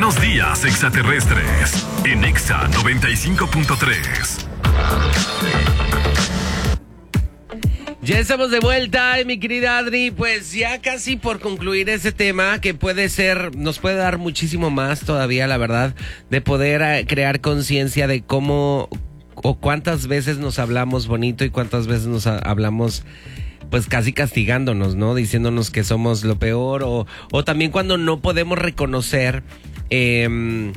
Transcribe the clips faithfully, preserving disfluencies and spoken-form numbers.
Buenos días, extraterrestres. En Exa noventa y cinco punto tres. Ya estamos de vuelta, mi querida Adri, pues ya casi por concluir ese tema que puede ser, nos puede dar muchísimo más todavía, la verdad, de poder eh, crear conciencia de cómo o cuántas veces nos hablamos bonito y cuántas veces nos ha, hablamos pues casi castigándonos, ¿no? Diciéndonos que somos lo peor o, o también cuando no podemos reconocer eh,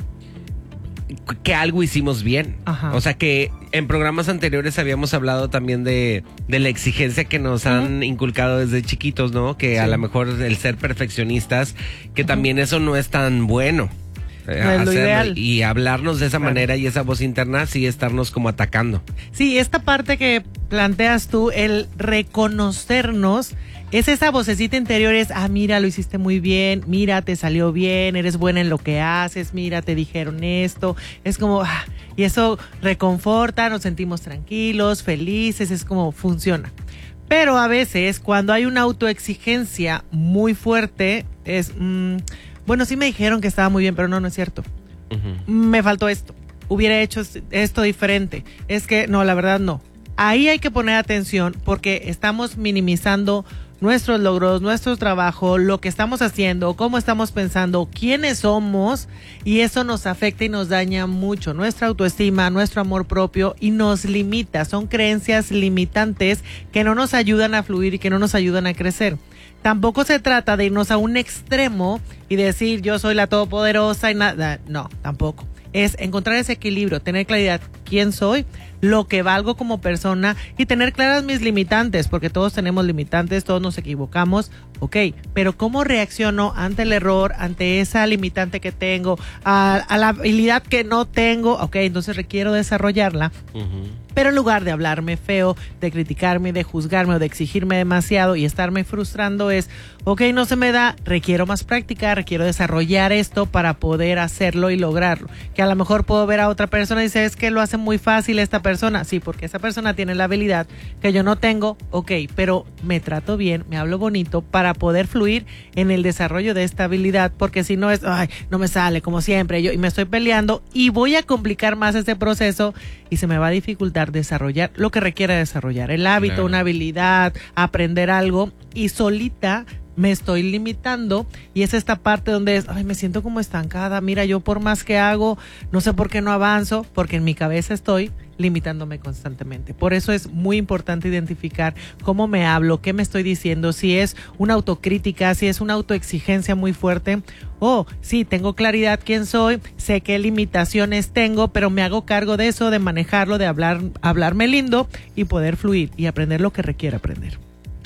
que algo hicimos bien. Ajá. O sea que en programas anteriores habíamos hablado también de, de la exigencia que nos uh-huh. han inculcado desde chiquitos, ¿no? Que sí. A lo mejor el ser perfeccionistas, que uh-huh. también eso no es tan bueno. No es lo ideal. Y hablarnos de esa claro. manera y esa voz interna sí estarnos como atacando. Sí, esta parte que planteas tú, el reconocernos, es esa vocecita interior, es, ah, mira, lo hiciste muy bien, mira, te salió bien, eres buena en lo que haces, mira, te dijeron esto, es como, ah, y eso reconforta, nos sentimos tranquilos, felices, es como funciona. Pero a veces, cuando hay una autoexigencia muy fuerte, es, mmm, bueno, sí me dijeron que estaba muy bien, pero no, no es cierto. Uh-huh. Me faltó esto, hubiera hecho esto diferente, es que, no, la verdad no. Ahí hay que poner atención porque estamos minimizando nuestros logros, nuestro trabajo, lo que estamos haciendo, cómo estamos pensando, quiénes somos, y eso nos afecta y nos daña mucho nuestra autoestima, nuestro amor propio y nos limita. Son creencias limitantes que no nos ayudan a fluir y que no nos ayudan a crecer. Tampoco se trata de irnos a un extremo y decir yo soy la todopoderosa y nada, no, tampoco. Es encontrar ese equilibrio, tener claridad quién soy, lo que valgo como persona y tener claras mis limitantes, porque todos tenemos limitantes, todos nos equivocamos, ok, pero cómo reacciono ante el error, ante esa limitante que tengo, a, a la habilidad que no tengo, ok, entonces requiero desarrollarla. Uh-huh. Pero en lugar de hablarme feo, de criticarme, de juzgarme o de exigirme demasiado y estarme frustrando es, ok, no se me da, requiero más práctica, requiero desarrollar esto para poder hacerlo y lograrlo. Que a lo mejor puedo ver a otra persona y dice, es que lo hace muy fácil esta persona. Sí, porque esa persona tiene la habilidad que yo no tengo, ok, pero me trato bien, me hablo bonito para poder fluir en el desarrollo de esta habilidad, porque si no es, ay, no me sale como siempre, yo y me estoy peleando y voy a complicar más este proceso y se me va a dificultar desarrollar lo que requiere desarrollar, el hábito, claro. Una habilidad, aprender algo, y solita me estoy limitando, y es esta parte donde es, ay, me siento como estancada, mira, yo por más que hago, no sé por qué no avanzo, porque en mi cabeza estoy limitándome constantemente. Por eso es muy importante identificar cómo me hablo, qué me estoy diciendo, si es una autocrítica, si es una autoexigencia muy fuerte, o sí, tengo claridad quién soy, sé qué limitaciones tengo, pero me hago cargo de eso, de manejarlo, de hablar, hablarme lindo y poder fluir y aprender lo que requiere aprender.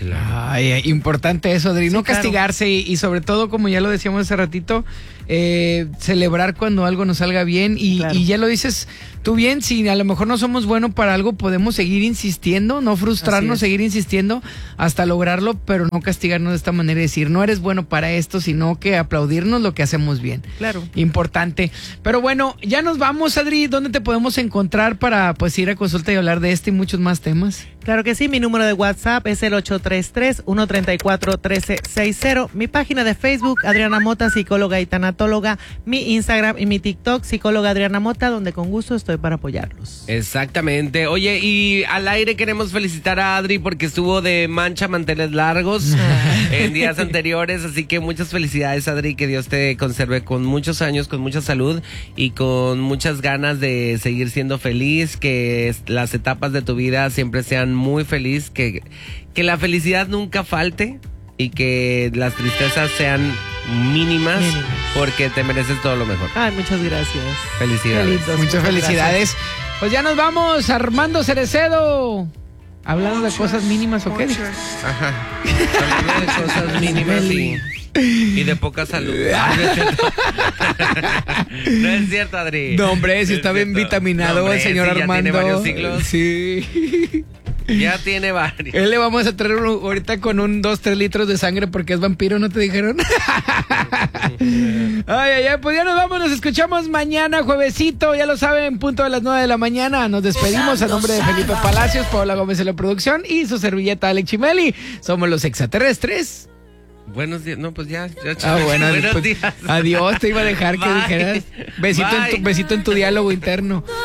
Ay, importante eso, Adri, sí, no claro. castigarse y, y sobre todo, como ya lo decíamos hace ratito, eh, celebrar cuando algo nos salga bien y, claro. y ya lo dices tú bien, si a lo mejor no somos buenos para algo, podemos seguir insistiendo, no frustrarnos, seguir insistiendo hasta lograrlo, pero no castigarnos de esta manera y decir, no eres bueno para esto, sino que aplaudirnos lo que hacemos bien. Claro. Importante. Pero bueno, ya nos vamos, Adri, ¿dónde te podemos encontrar para pues ir a consulta y hablar de este y muchos más temas? Claro que sí, mi número de WhatsApp es el ocho tres tres, uno tres cuatro, uno tres seis cero, mi página de Facebook, Adriana Mota, psicóloga y tanatóloga, mi Instagram y mi TikTok, psicóloga Adriana Mota, donde con gusto estoy para apoyarlos. Exactamente. Oye, y al aire queremos felicitar a Adri porque estuvo de mancha manteles largos en días anteriores, así que muchas felicidades, Adri, que Dios te conserve con muchos años, con mucha salud y con muchas ganas de seguir siendo feliz, que las etapas de tu vida siempre sean muy feliz, que, que la felicidad nunca falte y que las tristezas sean mínimas, mínimas, porque te mereces todo lo mejor. Ay, muchas gracias. Felicidades. Muchas, muchas felicidades. Gracias. Pues ya nos vamos, Armando Cerecedo. Hablando de cosas mínimas, ¿o qué? Ajá. Hablando de cosas mínimas y, y de poca salud. No, no es cierto, no es cierto, Adri. No, hombre, si no está bien vitaminado no, hombre, el señor sí, Armando. Ya tiene varios siglos. Sí. Ya tiene varios. Él le vamos a traer uno, ahorita con un dos, tres litros de sangre porque es vampiro, ¿no te dijeron? Ay, ay, ay, pues ya nos vamos, nos escuchamos mañana, juevesito, ya lo saben, punto de las nueve de la mañana. Nos despedimos a nombre de Felipe Palacios, Paola Gómez en la producción y su servilleta Alex Chimeli. Somos los extraterrestres. Buenos días. No, pues ya. ya Ah, bueno, buenos pues, días. adiós, te iba a dejar que Bye. dijeras besito en, tu, Bye. besito en tu diálogo interno.